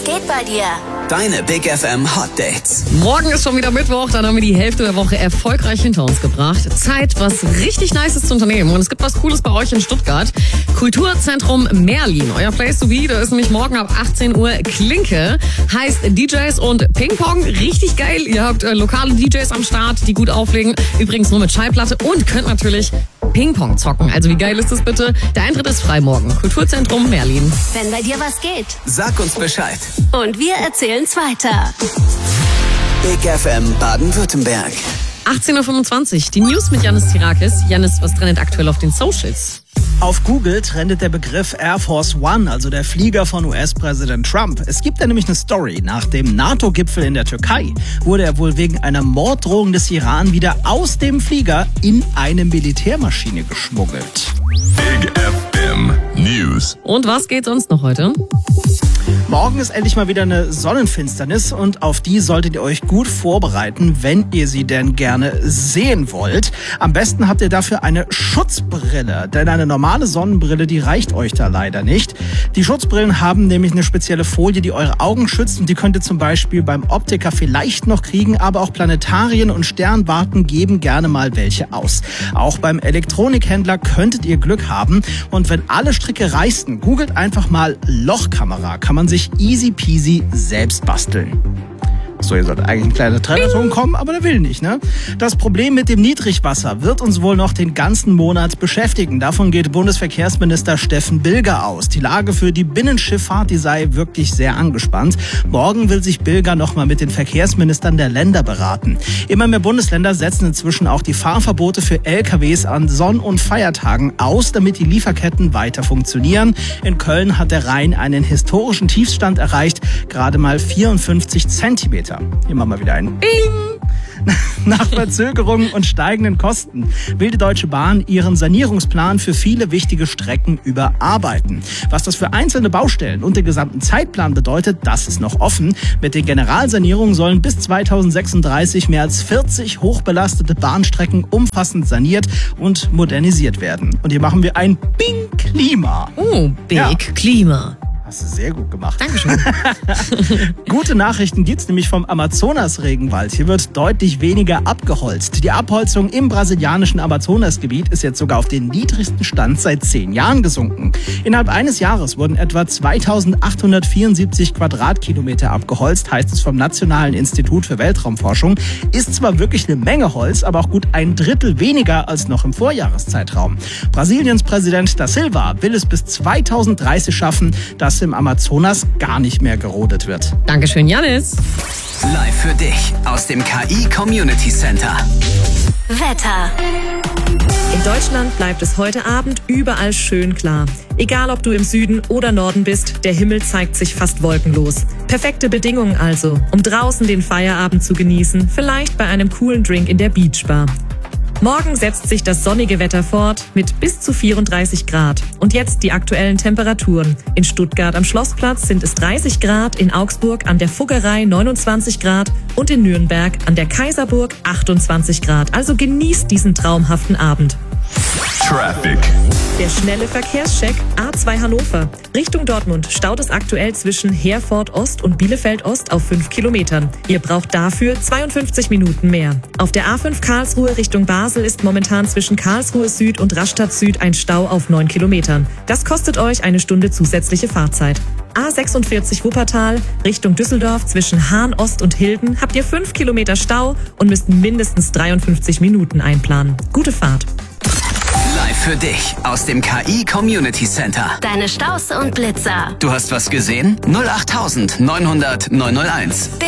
geht bei dir? Deine Big FM Hot Dates. Morgen ist schon wieder Mittwoch, dann haben wir die Hälfte der Woche erfolgreich hinter uns gebracht. Zeit, was richtig Nices zu unternehmen. Und es gibt was Cooles bei euch in Stuttgart. Kulturzentrum Merlin, euer Place to be. Da ist nämlich morgen ab 18 Uhr Klinke. Heißt DJs und Ping-Pong. Richtig geil. Ihr habt lokale DJs am Start, die gut auflegen. Übrigens nur mit Schallplatte und könnt natürlich Ping-Pong zocken. Also wie geil ist das bitte? Der Eintritt ist frei morgen. Kulturzentrum Merlin. Wenn bei dir was geht. Sag uns Bescheid. Und wir erzählen's weiter. Big FM Baden-Württemberg. 18.25 Uhr, die News mit Yannis Tirakis. Yannis, was trendet aktuell auf den Socials? Auf Google trendet der Begriff Air Force One, also der Flieger von US-Präsident Trump. Es gibt da nämlich eine Story. Nach dem NATO-Gipfel in der Türkei wurde er wohl wegen einer Morddrohung des Iran wieder aus dem Flieger in eine Militärmaschine geschmuggelt. Big FM News. Und was geht sonst noch heute? Morgen ist endlich mal wieder eine Sonnenfinsternis und auf die solltet ihr euch gut vorbereiten, wenn ihr sie denn gerne sehen wollt. Am besten habt ihr dafür eine Schutzbrille, denn eine normale Sonnenbrille, die reicht euch da leider nicht. Die Schutzbrillen haben nämlich eine spezielle Folie, die eure Augen schützt und die könnt ihr zum Beispiel beim Optiker vielleicht noch kriegen, aber auch Planetarien und Sternwarten geben gerne mal welche aus. Auch beim Elektronikhändler könntet ihr Glück haben und wenn alle Stricke reißen, googelt einfach mal Lochkamera, kann man sich easy peasy selbst basteln. So, hier sollte eigentlich ein kleiner Trailerton kommen, aber der will nicht, ne? Das Problem mit dem Niedrigwasser wird uns wohl noch den ganzen Monat beschäftigen. Davon geht Bundesverkehrsminister Steffen Bilger aus. Die Lage für die Binnenschifffahrt, die sei wirklich sehr angespannt. Morgen will sich Bilger nochmal mit den Verkehrsministern der Länder beraten. Immer mehr Bundesländer setzen inzwischen auch die Fahrverbote für LKWs an Sonn- und Feiertagen aus, damit die Lieferketten weiter funktionieren. In Köln hat der Rhein einen historischen Tiefstand erreicht, gerade mal 54 Zentimeter. Hier machen wir wieder einen Bing! Nach Verzögerungen und steigenden Kosten will die Deutsche Bahn ihren Sanierungsplan für viele wichtige Strecken überarbeiten. Was das für einzelne Baustellen und den gesamten Zeitplan bedeutet, das ist noch offen. Mit den Generalsanierungen sollen bis 2036 mehr als 40 hochbelastete Bahnstrecken umfassend saniert und modernisiert werden. Und hier machen wir ein Bing Klima. Oh, Big Klima. Hast du sehr gut gemacht. Dankeschön. Gute Nachrichten gibt's nämlich vom Amazonas-Regenwald. Hier wird deutlich weniger abgeholzt. Die Abholzung im brasilianischen Amazonasgebiet ist jetzt sogar auf den niedrigsten Stand seit 10 Jahren gesunken. Innerhalb eines Jahres wurden etwa 2874 Quadratkilometer abgeholzt, heißt es vom Nationalen Institut für Weltraumforschung. Ist zwar wirklich eine Menge Holz, aber auch gut ein Drittel weniger als noch im Vorjahreszeitraum. Brasiliens Präsident da Silva will es bis 2030 schaffen, dass im Amazonas gar nicht mehr gerodet wird. Dankeschön, Yannis. Live für dich aus dem KI Community Center. Wetter. In Deutschland bleibt es heute Abend überall schön klar. Egal, ob du im Süden oder Norden bist, der Himmel zeigt sich fast wolkenlos. Perfekte Bedingungen also, um draußen den Feierabend zu genießen, vielleicht bei einem coolen Drink in der Beachbar. Morgen setzt sich das sonnige Wetter fort mit bis zu 34 Grad. Und jetzt die aktuellen Temperaturen. In Stuttgart am Schlossplatz sind es 30 Grad, in Augsburg an der Fuggerei 29 Grad und in Nürnberg an der Kaiserburg 28 Grad. Also genießt diesen traumhaften Abend. Traffic. Der schnelle Verkehrscheck A2 Hannover. Richtung Dortmund staut es aktuell zwischen Herford Ost und Bielefeld Ost auf 5 Kilometern. Ihr braucht dafür 52 Minuten mehr. Auf der A5 Karlsruhe Richtung Basel ist momentan zwischen Karlsruhe Süd und Rastatt Süd ein Stau auf 9 Kilometern. Das kostet euch eine Stunde zusätzliche Fahrzeit. A46 Wuppertal Richtung Düsseldorf zwischen Hahn Ost und Hilden habt ihr 5 Kilometer Stau und müsst mindestens 53 Minuten einplanen. Gute Fahrt. Live für dich aus dem KI Community Center. Deine Staus und Blitzer. Du hast was gesehen? 08900 901.